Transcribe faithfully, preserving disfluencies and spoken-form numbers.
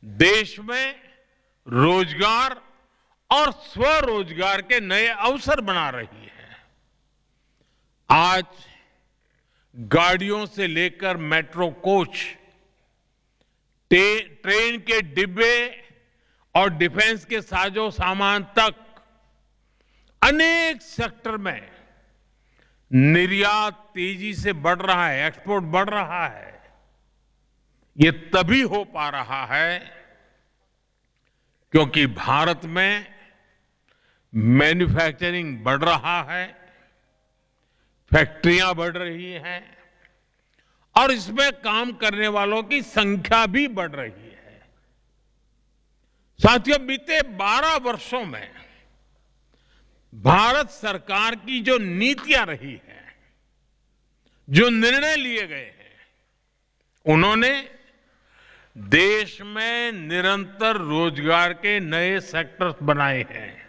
देश में रोजगार और स्वरोजगार के नए अवसर बना रही है। आज गाड़ियों से लेकर मेट्रो कोच, ट्रेन के डिब्बे और डिफेंस के साजो सामान तक अनेक सेक्टर में निर्यात तेजी से बढ़ रहा है, एक्सपोर्ट बढ़ रहा है। ये तभी हो पा रहा है क्योंकि भारत में मैन्युफैक्चरिंग बढ़ रहा है, फैक्ट्रियां बढ़ रही हैं और इसमें काम करने वालों की संख्या भी बढ़ रही है। साथियों, बीते बारह वर्षों में भारत सरकार की जो नीतियां रही हैं, जो निर्णय लिए गए हैं, उन्होंने देश में निरंतर रोजगार के नए सेक्टर्स बनाए हैं।